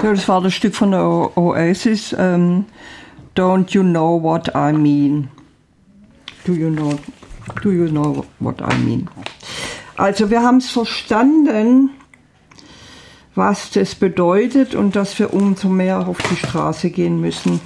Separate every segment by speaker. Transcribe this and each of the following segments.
Speaker 1: Ja, das war das Stück von der Oasis. Don't you know what I mean? Do you know what I mean? Also wir haben es verstanden, was das bedeutet und dass wir umso mehr auf die Straße gehen müssen.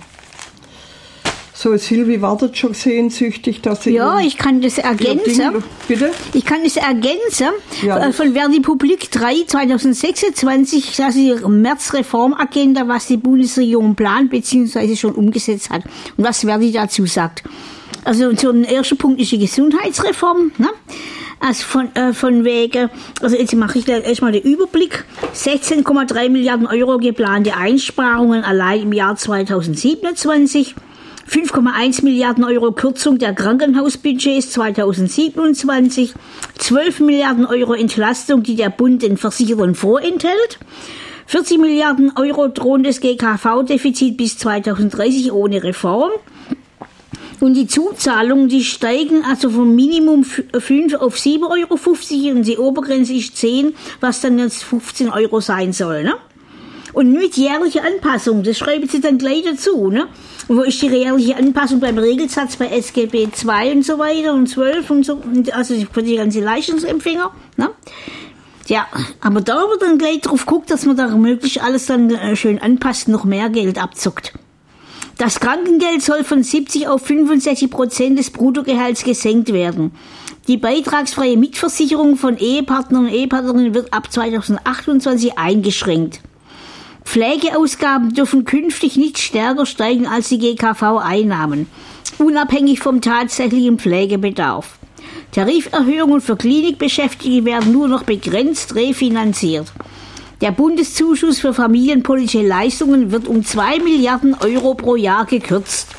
Speaker 1: So, Silvi wartet schon sehnsüchtig, dass sie...
Speaker 2: Ja, ich kann das ergänzen.
Speaker 1: Bitte?
Speaker 2: Ich kann es ergänzen. Ja. Von Verdi Publik 3 2026, das ist die März-Reformagenda, was die Bundesregierung plant bzw. schon umgesetzt hat und was Verdi dazu sagt. Also zum ersten Punkt ist die Gesundheitsreform, ne? Also von wegen, also jetzt mache ich da erstmal den Überblick. 16,3 Milliarden Euro geplante Einsparungen allein im Jahr 2027. 5,1 Milliarden Euro Kürzung der Krankenhausbudgets 2027, 12 Milliarden Euro Entlastung, die der Bund den Versicherern vorenthält, 40 Milliarden Euro drohendes GKV-Defizit bis 2030 ohne Reform. Und die Zuzahlungen, die steigen also vom Minimum 5 auf 7,50 Euro und die Obergrenze ist 10, was dann jetzt 15 Euro sein soll, ne? Und mit jährlicher Anpassung, das schreiben sie dann gleich dazu, ne? Wo ist die jährliche Anpassung beim Regelsatz bei SGB II und so weiter und 12 und so, also für die ganzen Leistungsempfänger, ne? Ja, aber da wird dann gleich drauf geguckt, dass man da möglichst alles dann schön anpasst, noch mehr Geld abzockt. Das Krankengeld soll von 70 auf 65% des Bruttogehalts gesenkt werden. Die beitragsfreie Mitversicherung von Ehepartnern und Ehepartnerinnen wird ab 2028 eingeschränkt. Pflegeausgaben dürfen künftig nicht stärker steigen als die GKV-Einnahmen, unabhängig vom tatsächlichen Pflegebedarf. Tariferhöhungen für Klinikbeschäftigte werden nur noch begrenzt refinanziert. Der Bundeszuschuss für familienpolitische Leistungen wird um 2 Milliarden Euro pro Jahr gekürzt.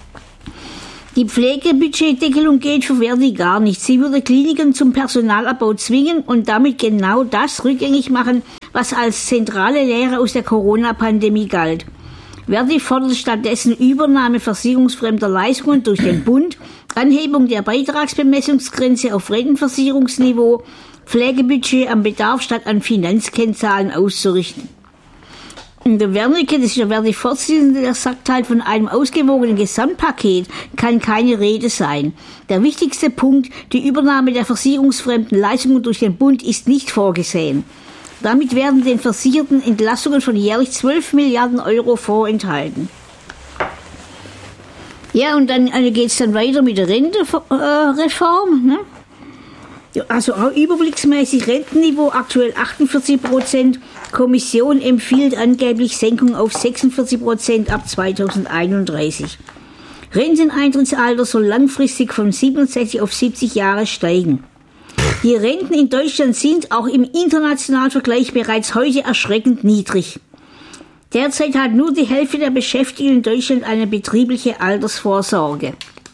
Speaker 2: Die Pflegebudgetdeckelung geht für Verdi gar nicht. Sie würde Kliniken zum Personalabbau zwingen und damit genau das rückgängig machen, was als zentrale Lehre aus der Corona-Pandemie galt. Verdi fordert stattdessen Übernahme versicherungsfremder Leistungen durch den Bund, Anhebung der Beitragsbemessungsgrenze auf Rentenversicherungsniveau, Pflegebudget am Bedarf statt an Finanzkennzahlen auszurichten. Und der Wernicke, das ist der Verdi-Vorsitzende, der sagt halt, von einem ausgewogenen Gesamtpaket kann keine Rede sein. Der wichtigste Punkt, die Übernahme der versicherungsfremden Leistungen durch den Bund, ist nicht vorgesehen. Damit werden den Versicherten Entlassungen von jährlich 12 Milliarden Euro vorenthalten. Ja, und dann geht es dann weiter mit der Rentenreform, ne? Also auch überblicksmäßig Rentenniveau aktuell 48%. Kommission empfiehlt angeblich Senkung auf 46% ab 2031. Renteneintrittsalter soll langfristig von 67 auf 70 Jahre steigen. Die Renten in Deutschland sind auch im internationalen Vergleich bereits heute erschreckend niedrig. Derzeit hat nur die Hälfte der Beschäftigten in Deutschland eine betriebliche Altersvorsorge.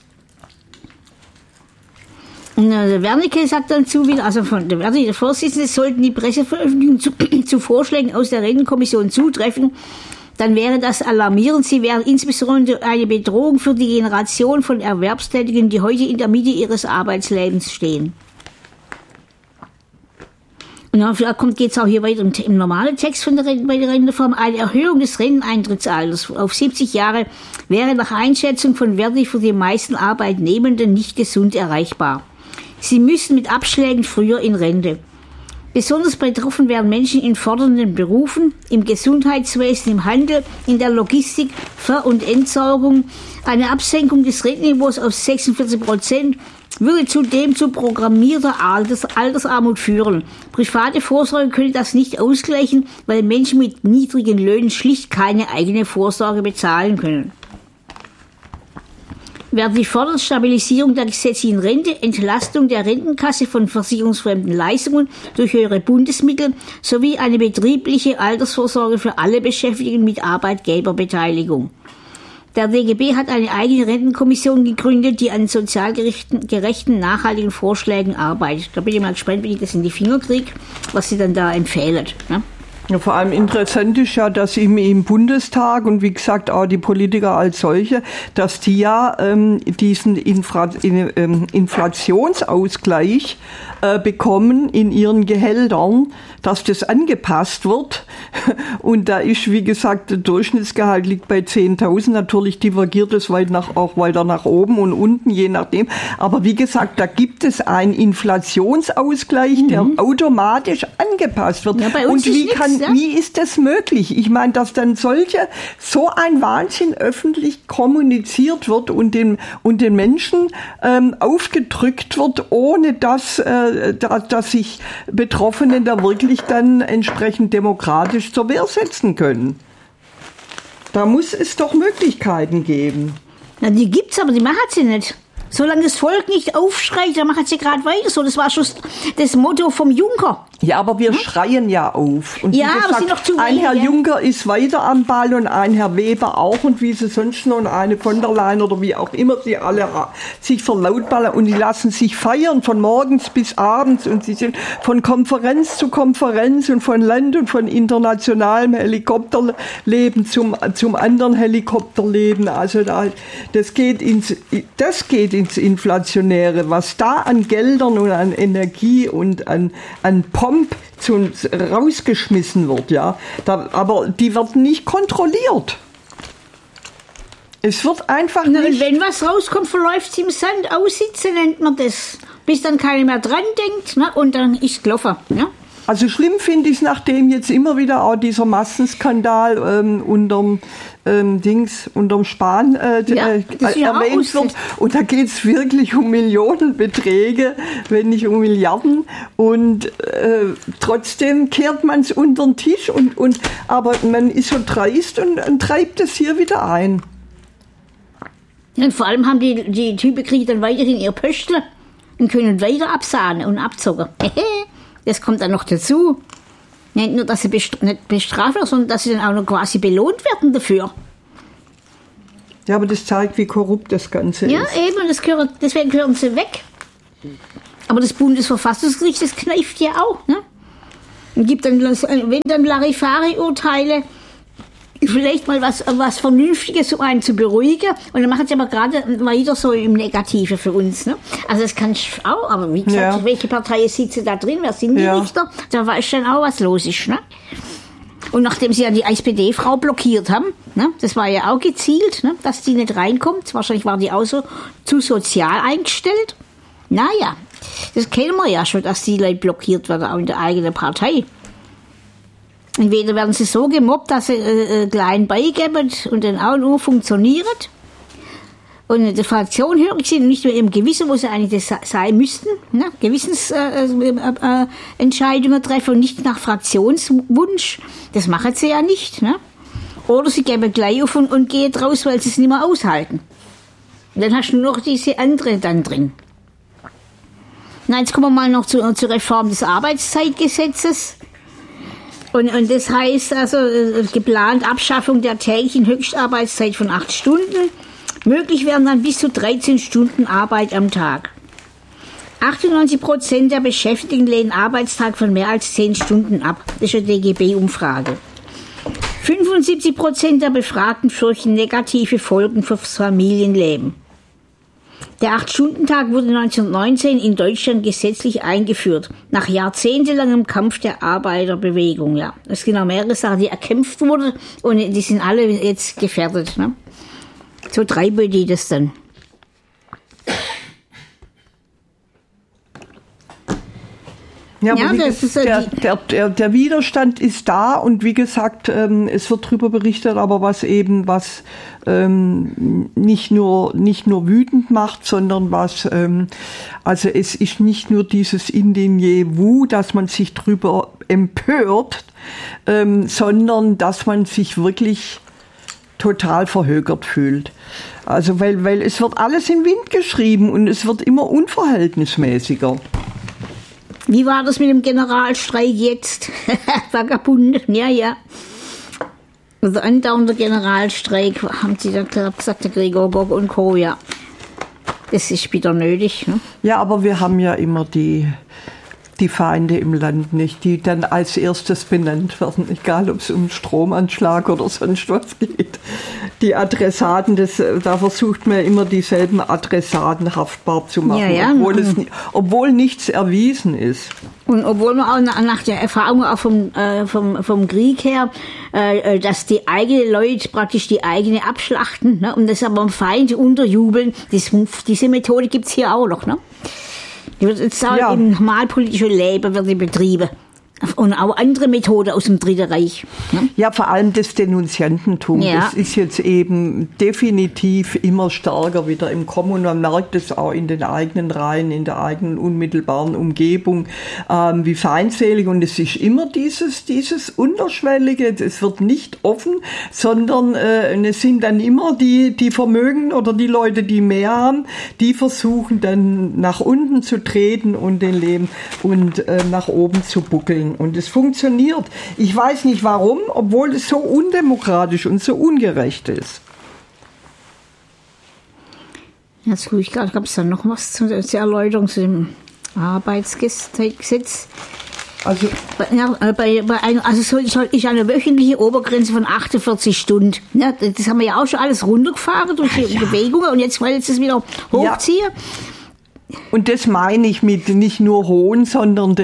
Speaker 2: Und der Wernicke sagt dann wieder, also von der Wernicke, der Vorsitzende, sollten die Presseveröffentlichungen zu Vorschlägen aus der Rentenkommission zutreffen, dann wäre das alarmierend. Sie wären insbesondere eine Bedrohung für die Generation von Erwerbstätigen, die heute in der Mitte ihres Arbeitslebens stehen. Und dann geht es auch hier weiter im normalen Text von bei der Rentenreform. Eine Erhöhung des Renteneintrittsalters auf 70 Jahre wäre nach Einschätzung von Verdi für die meisten Arbeitnehmenden nicht gesund erreichbar. Sie müssen mit Abschlägen früher in Rente. Besonders betroffen werden Menschen in fordernden Berufen, im Gesundheitswesen, im Handel, in der Logistik, Ver- und Entsorgung. Eine Absenkung des Rentenniveaus auf 46% würde zudem zu programmierter Altersarmut führen. Private Vorsorge könne das nicht ausgleichen, weil Menschen mit niedrigen Löhnen schlicht keine eigene Vorsorge bezahlen können. Verdi fordert Stabilisierung der gesetzlichen Rente, Entlastung der Rentenkasse von versicherungsfremden Leistungen durch höhere Bundesmittel sowie eine betriebliche Altersvorsorge für alle Beschäftigten mit Arbeitgeberbeteiligung. Der DGB hat eine eigene Rentenkommission gegründet, die an sozialgerechten, nachhaltigen Vorschlägen arbeitet. Da bin ich mal gespannt, wenn ich das in die Finger kriege, was sie dann da empfehlen. Ne?
Speaker 1: Ja, vor allem interessant ist ja, dass im Bundestag und wie gesagt auch die Politiker als solche, dass die ja diesen Inflationsausgleich bekommen in ihren Gehältern, dass das angepasst wird, Und da ist, wie gesagt, der Durchschnittsgehalt liegt bei 10.000. Natürlich divergiert es auch weiter nach oben und unten, je nachdem. Aber wie gesagt, da gibt es einen Inflationsausgleich, der automatisch angepasst wird.
Speaker 2: Ja, bei uns
Speaker 1: und
Speaker 2: wie
Speaker 1: ist das möglich? Ich meine, dass dann so ein Wahnsinn öffentlich kommuniziert wird und den Menschen aufgedrückt wird, ohne dass sich Betroffene da wirklich dann entsprechend demokratisch zur Wehr setzen können. Da muss es doch Möglichkeiten geben.
Speaker 2: Ja, die gibt's, aber die machen sie nicht. Solange das Volk nicht aufschreit, dann machen sie gerade weiter so. Das war schon das Motto vom Juncker.
Speaker 1: Ja, aber wir schreien ja auf. Und
Speaker 2: ja,
Speaker 1: wie gesagt,
Speaker 2: aber sie noch zu
Speaker 1: ein
Speaker 2: wenig,
Speaker 1: Herr Juncker ist weiter am Ball und ein Herr Weber auch und wie sie sonst noch und eine von der Leyen oder wie auch immer sie alle sich verlautballern und die lassen sich feiern von morgens bis abends und sie sind von Konferenz zu Konferenz und von Land und von internationalem Helikopterleben zum anderen Helikopterleben. Also das geht ins Inflationäre, was da an Geldern und an Energie und an Pomp rausgeschmissen wird, ja. Aber die wird nicht kontrolliert. Es wird einfach nicht...
Speaker 2: Und wenn was rauskommt, verläuft es im Sand. Aussitzen nennt man das. Bis dann keiner mehr dran denkt, ne? Und dann ist es gelaufen. Ja?
Speaker 1: Also schlimm finde ich es, nachdem jetzt immer wieder auch dieser Massenskandal unterm Spahn erwähnt wird. Und da geht es wirklich um Millionenbeträge, wenn nicht um Milliarden. Und trotzdem kehrt man es unter den Tisch. Aber man ist so dreist und treibt es hier wieder ein.
Speaker 2: Ja, und vor allem haben die Typen kriegen dann weiterhin ihr Pöstle und können weiter absahnen und abzocken. Das kommt dann noch dazu. Nicht nur, dass sie nicht bestraft werden, sondern dass sie dann auch noch quasi belohnt werden dafür.
Speaker 1: Ja, aber das zeigt, wie korrupt das Ganze ist.
Speaker 2: Ja, eben, deswegen gehören sie weg. Aber das Bundesverfassungsgericht, das kneift ja auch. Ne? Und gibt dann, wenn dann Larifari-Urteile, vielleicht mal was Vernünftiges, um einen zu beruhigen. Und dann machen sie aber gerade weiter so im Negative für uns. Ne? Also das kann ich auch, aber wie gesagt, welche Partei sitzt da drin, wer sind die Richter? Da weiß ich dann auch, was los ist. Ne? Und nachdem sie ja die SPD-Frau blockiert haben, ne, das war ja auch gezielt, ne, dass die nicht reinkommt. Wahrscheinlich war die auch so zu sozial eingestellt. Naja, das kennen wir ja schon, dass die Leute blockiert werden, auch in der eigenen Partei. Entweder werden sie so gemobbt, dass sie klein beigeben und dann auch nur funktioniert. Und in der Fraktion hörig sind und nicht mehr im Gewissen, wo sie eigentlich das sein müssten. Ne? Gewissensentscheidungen treffen und nicht nach Fraktionswunsch. Das machen sie ja nicht. Ne? Oder sie geben gleich auf und gehen raus, weil sie es nicht mehr aushalten. Und dann hast du nur noch diese andere dann drin. Na, jetzt kommen wir mal noch zur Reform des Arbeitszeitgesetzes. Und das heißt also geplant Abschaffung der täglichen Höchstarbeitszeit von 8 Stunden. Möglich wären dann bis zu 13 Stunden Arbeit am Tag. 98% der Beschäftigten lehnen Arbeitstag von mehr als 10 Stunden ab. Das ist eine DGB-Umfrage. 75% der Befragten fürchten negative Folgen fürs Familienleben. Der 8-Stunden-Tag wurde 1919 in Deutschland gesetzlich eingeführt, nach jahrzehntelangem Kampf der Arbeiterbewegung. Ja, es sind auch mehrere Sachen, die erkämpft wurden und die sind alle jetzt gefährdet. Ne? So treiben die das dann.
Speaker 1: Ja, aber der Widerstand ist da und wie gesagt, es wird darüber berichtet, aber was nicht nur wütend macht, sondern also es ist nicht nur dieses Indignez-vous, dass man sich drüber empört, sondern dass man sich wirklich total verhökert fühlt. Also weil es wird alles in Wind geschrieben und es wird immer unverhältnismäßiger.
Speaker 2: Wie war das mit dem Generalstreik jetzt? Vagabunden, ja. Also andauernder Generalstreik, haben sie da gesagt, der Gregor Gog und Co., ja. Das ist wieder nötig. Ne?
Speaker 1: Ja, aber wir haben ja immer die die Feinde im Land nicht, die dann als erstes benannt werden, egal ob es um Stromanschlag oder sonst was geht. Die Adressaten, da versucht man immer dieselben Adressaten haftbar zu machen, obwohl nichts erwiesen ist.
Speaker 2: Und obwohl man auch nach der Erfahrung auch vom Krieg her, dass die eigenen Leute praktisch die eigene abschlachten, ne, und das aber dem Feind unterjubeln, diese Methode gibt's hier auch noch, ne? Die wird jetzt auch im normalpolitischen Leben wird die betrieben. Und auch andere Methoden aus dem Dritten Reich. Ne?
Speaker 1: Ja, vor allem das Denunziantentum. Ja. Das ist jetzt eben definitiv immer stärker wieder im Kommen. Und man merkt es auch in den eigenen Reihen, in der eigenen unmittelbaren Umgebung, wie feindselig. Und es ist immer dieses Unterschwellige. Es wird nicht offen, sondern es sind dann immer die Vermögen oder die Leute, die mehr haben, die versuchen dann nach unten zu treten und den Leben und nach oben zu buckeln. Und es funktioniert. Ich weiß nicht warum, obwohl es so undemokratisch und so ungerecht ist.
Speaker 2: Jetzt gucke ich gerade, gab es da noch was zur Erläuterung zu dem Arbeitszeitgesetz? Also soll ich eine wöchentliche Obergrenze von 48 Stunden. Ja, das haben wir ja auch schon alles runtergefahren durch die Bewegungen und jetzt wollen sie es wieder hochziehen. Ja.
Speaker 1: Und das meine ich mit nicht nur Hohn, sondern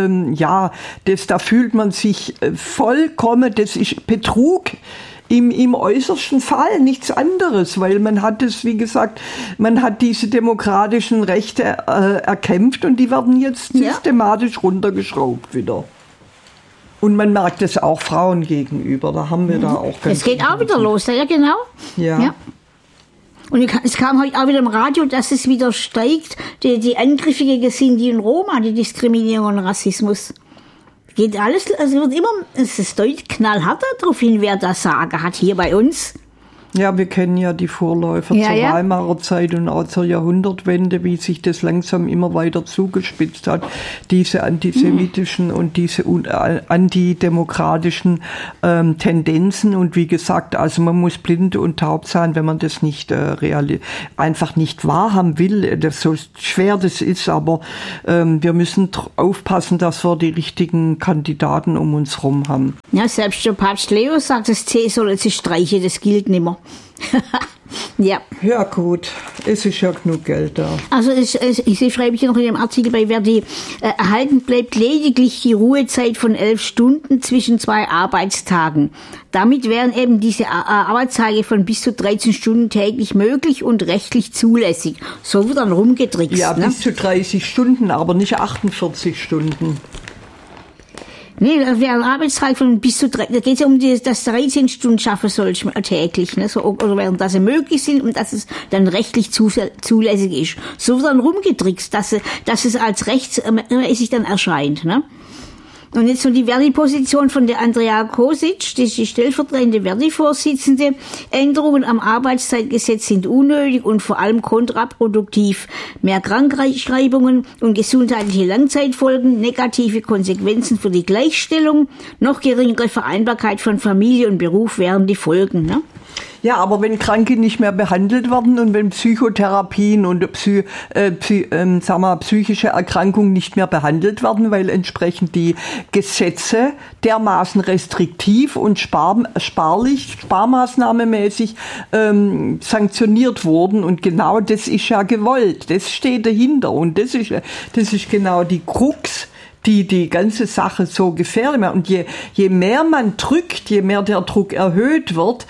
Speaker 1: da fühlt man sich vollkommen, das ist Betrug im äußersten Fall, nichts anderes, weil man hat es, wie gesagt, man hat diese demokratischen Rechte erkämpft und die werden jetzt systematisch runtergeschraubt wieder. Und man merkt es auch Frauen gegenüber, da haben wir da auch ganz...
Speaker 2: Es geht auch wieder los, ja genau.
Speaker 1: Ja.
Speaker 2: Und es kam heute auch wieder im Radio, dass es wieder steigt, die Angriffe gegen Sinti und Roma, die Diskriminierung und Rassismus. Geht alles, also es ist deutlich knallharter darauf hin, wer das Sagen hat hier bei uns.
Speaker 1: Ja, wir kennen ja die Vorläufer zur Weimarer Zeit und auch zur Jahrhundertwende, wie sich das langsam immer weiter zugespitzt hat. Diese antisemitischen und diese antidemokratischen Tendenzen. Und wie gesagt, also man muss blind und taub sein, wenn man das nicht einfach nicht wahrhaben will. Das so schwer das ist, aber wir müssen aufpassen, dass wir die richtigen Kandidaten um uns herum haben.
Speaker 2: Ja, selbst der Papst Leo sagt, das C soll jetzt streichen, das gilt nicht mehr. Ja.
Speaker 1: Ja gut, es ist ja genug Geld da.
Speaker 2: Also Sie schreiben hier noch in dem Artikel bei Verdi, erhalten bleibt lediglich die Ruhezeit von 11 Stunden zwischen 2 Arbeitstagen. Damit wären eben diese Arbeitstage von bis zu 13 Stunden täglich möglich und rechtlich zulässig. So wird dann rumgetrickst.
Speaker 1: Ja, bis zu 30 Stunden, aber nicht 48 Stunden.
Speaker 2: Nee, das wäre ein Arbeitstag von bis zu da geht es ja um das 13 Stunden schaffen soll täglich, ne? So, oder während das möglich sind und dass es dann rechtlich zulässig ist. So wird dann rumgetrickst, dass es als rechtsmäßig dann erscheint, ne? Und jetzt so die Verdi-Position von der Andrea Kosic, die ist die stellvertretende Verdi-Vorsitzende. Änderungen am Arbeitszeitgesetz sind unnötig und vor allem kontraproduktiv. Mehr Krankschreibungen und gesundheitliche Langzeitfolgen, negative Konsequenzen für die Gleichstellung, noch geringere Vereinbarkeit von Familie und Beruf wären die Folgen, ne?
Speaker 1: Ja, aber wenn Kranke nicht mehr behandelt werden und wenn Psychotherapien und psychische Erkrankungen nicht mehr behandelt werden, weil entsprechend die Gesetze dermaßen restriktiv und sparmaßnahmemäßig sanktioniert wurden, und genau das ist ja gewollt, das steht dahinter, und das ist genau die Krux, die ganze Sache so gefährlich macht. Und je mehr man drückt, je mehr der Druck erhöht wird,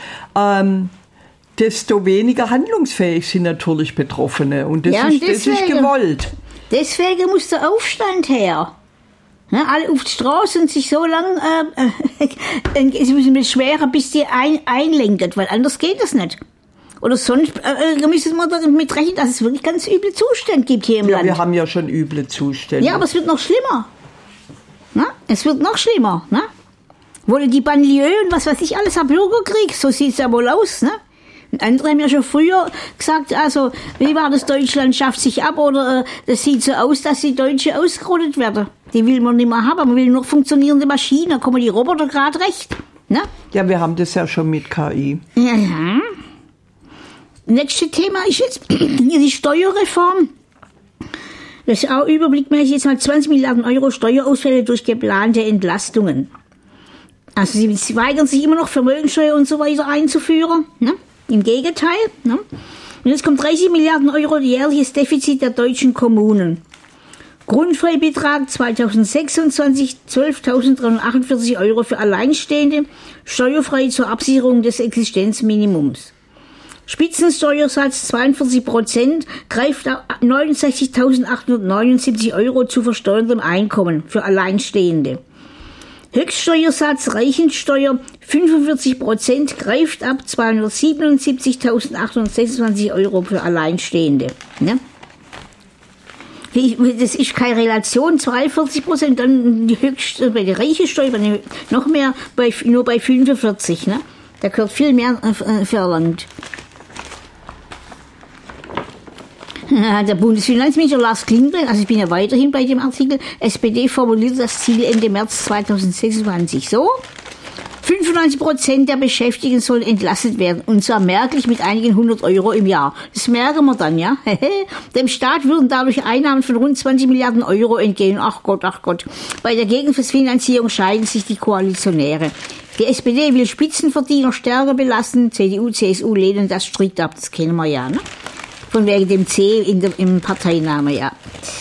Speaker 1: desto weniger handlungsfähig sind natürlich Betroffene. Und das ist gewollt.
Speaker 2: Deswegen muss der Aufstand her. Ja, alle auf die Straße und sich so lang es müssen beschweren, bis die einlenken, weil anders geht das nicht. Oder sonst müssen wir damit rechnen, dass es wirklich ganz üble Zustände gibt hier im Land.
Speaker 1: Wir haben ja schon üble Zustände.
Speaker 2: Ja, aber es wird noch schlimmer. Na? Es wird noch schlimmer. Ne? Wurde die Banlieue und was weiß ich alles, ein Bürgerkrieg, so sieht es ja wohl aus. Ne? Und andere haben ja schon früher gesagt, also, wie war das, Deutschland schafft sich ab, oder das sieht so aus, dass die Deutschen ausgerottet werden. Die will man nicht mehr haben, man will nur funktionierende Maschinen, da kommen die Roboter gerade recht. Ne?
Speaker 1: Ja, wir haben das ja schon mit KI.
Speaker 2: Ja. Nächstes Thema ist jetzt die Steuerreform. Das ist auch überblickmäßig jetzt mal 20 Milliarden Euro Steuerausfälle durch geplante Entlastungen. Also sie weigern sich immer noch, Vermögenssteuer und so weiter einzuführen. Ne? Im Gegenteil. Ne? Und jetzt kommt 30 Milliarden Euro jährliches Defizit der deutschen Kommunen. Grundfreibetrag 2026 12.348 Euro für Alleinstehende, steuerfrei zur Absicherung des Existenzminimums. Spitzensteuersatz 42%, greift 69.879 Euro zu versteuerndem Einkommen für Alleinstehende. Höchststeuersatz Reichensteuer 45%, greift ab 277.826 Euro für Alleinstehende. Ne? Das ist keine Relation, 42%, dann die höchste, bei der Reichensteuer noch mehr, nur bei 45%. Ne? Da gehört viel mehr verlangt. Der Bundesfinanzminister Lars Klingbeil, also ich bin ja weiterhin bei dem Artikel, SPD formuliert das Ziel Ende März 2026 so: 95% der Beschäftigten sollen entlastet werden, und zwar merklich mit einigen 100 Euro im Jahr. Das merken wir dann, ja. Dem Staat würden dadurch Einnahmen von rund 20 Milliarden Euro entgehen. Ach Gott, ach Gott. Bei der Gegenfinanzierung scheiden sich die Koalitionäre. Die SPD will Spitzenverdiener stärker belasten, CDU, CSU lehnen das strikt ab. Das kennen wir ja, ne? Von wegen dem C im Parteiname, ja.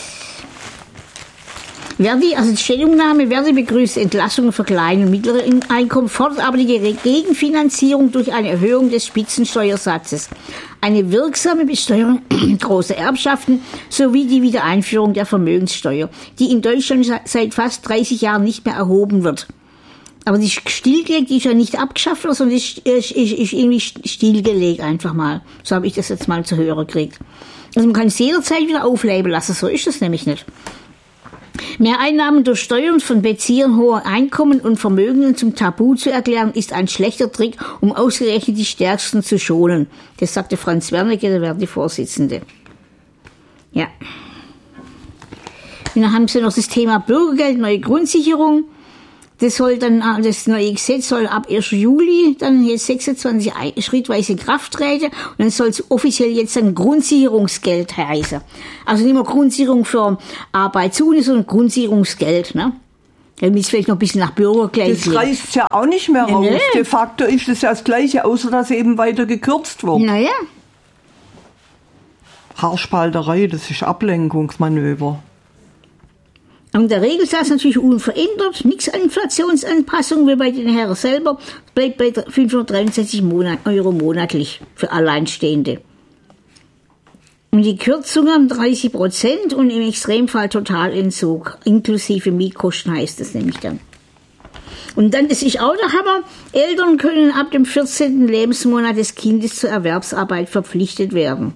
Speaker 2: Verdi, also die Stellungnahme, Verdi begrüßt Entlassungen für kleine und mittlere Einkommen, fordert aber die Gegenfinanzierung durch eine Erhöhung des Spitzensteuersatzes, eine wirksame Besteuerung großer Erbschaften sowie die Wiedereinführung der Vermögenssteuer, die in Deutschland seit fast 30 Jahren nicht mehr erhoben wird. Aber die ist stillgelegt, die ist ja nicht abgeschafft, sondern ist irgendwie stillgelegt einfach mal. So habe ich das jetzt mal zu hören gekriegt. Also man kann es jederzeit wieder aufleben lassen, so ist das nämlich nicht. Mehreinnahmen durch Steuern von Beziehern hoher Einkommen und Vermögenden zum Tabu zu erklären, ist ein schlechter Trick, um ausgerechnet die Stärksten zu schonen. Das sagte Franz Wernicke, der Verdi-Vorsitzende. Ja. Und dann haben sie noch das Thema Bürgergeld, neue Grundsicherung. Das neue Gesetz soll ab 1. Juli dann jetzt 26 schrittweise Kraft treten, und dann soll es offiziell jetzt ein Grundsicherungsgeld heißen. Also nicht mehr Grundsicherung für Arbeitsuhne, sondern Grundsicherungsgeld, ne? Damit es vielleicht noch ein bisschen nach Bürgergeld
Speaker 1: Das reißt ja auch nicht mehr raus. Nee. De facto ist es ja das Gleiche, außer dass eben weiter gekürzt wird.
Speaker 2: Naja.
Speaker 1: Haarspalterei, das ist Ablenkungsmanöver.
Speaker 2: Und der Regelsatz natürlich unverändert, nichts an Inflationsanpassung wie bei den Herren selber, bleibt bei 563 Euro monatlich für Alleinstehende. Und die Kürzungen 30% und im Extremfall Totalentzug, inklusive Mietkosten heißt das nämlich dann. Und dann, das ist auch der Hammer, Eltern können ab dem 14. Lebensmonat des Kindes zur Erwerbsarbeit verpflichtet werden.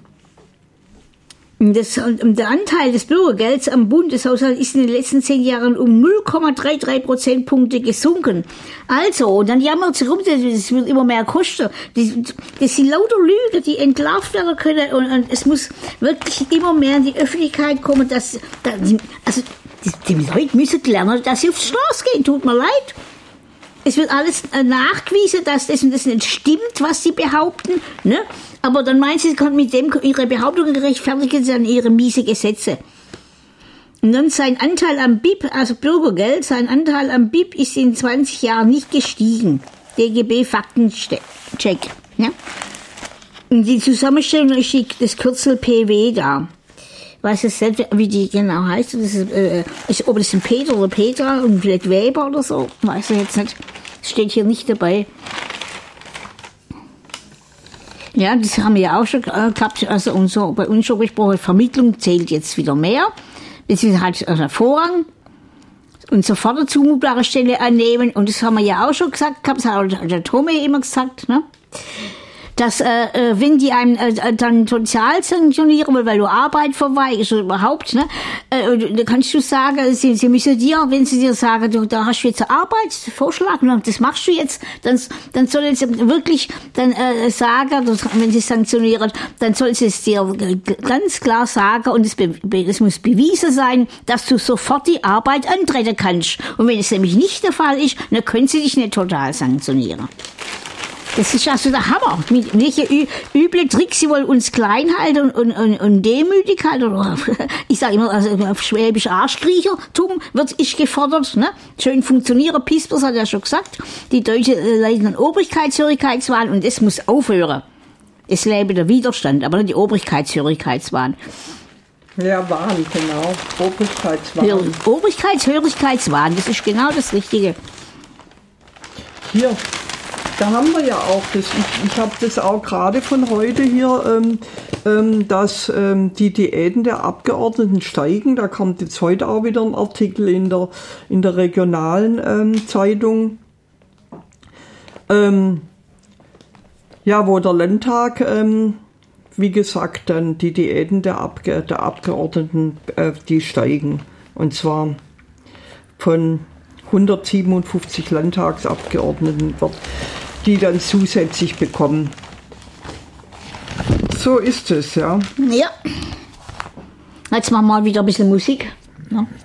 Speaker 2: Der Anteil des Bürgergelds am Bundeshaushalt ist in den letzten 10 Jahren um 0,33 Prozentpunkte gesunken. Also, und dann jammert sie rum, das wird immer mehr kosten. Das sind lauter Lügen, die entlarvt werden können, und es muss wirklich immer mehr in die Öffentlichkeit kommen, die Leute müssen lernen, dass sie auf die Straße gehen, tut mir leid. Es wird alles nachgewiesen, dass das und das nicht stimmt, was sie behaupten, ne? Aber dann meinen sie können mit dem ihre Behauptungen rechtfertigen, dann ihre miese Gesetze. Und dann sein Anteil am BIP, also Bürgergeld, sein Anteil am BIP ist in 20 Jahren nicht gestiegen. DGB Faktencheck, ja? Und die Zusammenstellung ist das Kürzel PW da. Weiß jetzt nicht, wie die genau heißt. Das ist, ob das ein Peter oder Petra und vielleicht Weber oder so. Weiß ich jetzt nicht. Das steht hier nicht dabei. Ja, das haben wir ja auch schon gehabt. Also bei uns schon gesprochen, Vermittlung zählt jetzt wieder mehr. Beziehungsweise halt Vorrang. Und sofort eine zumutbare Stelle annehmen. Und das haben wir ja auch schon gesagt gehabt. Das hat auch der Tome immer gesagt, ne? Dass wenn die einem dann sozial sanktionieren, weil du Arbeit verweigerst oder überhaupt, ne, da kannst du sagen, sie müssen dir, wenn sie dir sagen, da hast du jetzt einen Arbeitsvorschlag und das machst du jetzt, dann soll es wirklich dann sagen, wenn sie sanktionieren, dann soll sie es dir ganz klar sagen, und es muss bewiesen sein, dass du sofort die Arbeit antreten kannst. Und wenn es nämlich nicht der Fall ist, dann können sie dich nicht total sanktionieren. Das ist also der Hammer. Mit welche üble Tricks sie wollen uns klein halten und demütig halten. Oder, ich sage immer, also auf Schwäbisch Arschkriechertum wird ich gefordert. Ne? Schön funktionieren, Pispers hat ja schon gesagt. Die Deutschen leiden an Obrigkeitshörigkeitswahn und das muss aufhören. Es lebe der Widerstand, aber nicht die Obrigkeitshörigkeitswahn.
Speaker 1: Ja, Wahn, genau. Obrigkeitswahn.
Speaker 2: Obrigkeitshörigkeitswahn, das ist genau das Richtige.
Speaker 1: Hier, da haben wir ja auch das. Ich habe das auch gerade von heute hier, dass die Diäten der Abgeordneten steigen. Da kommt jetzt heute auch wieder ein Artikel in der regionalen Zeitung. Ja, wo der Landtag, wie gesagt, dann die Diäten der Abgeordneten, die steigen. Und zwar von 157 Landtagsabgeordneten, die dann zusätzlich bekommen. So ist es, ja.
Speaker 2: Ja. Jetzt machen wir mal wieder ein bisschen Musik. Ja.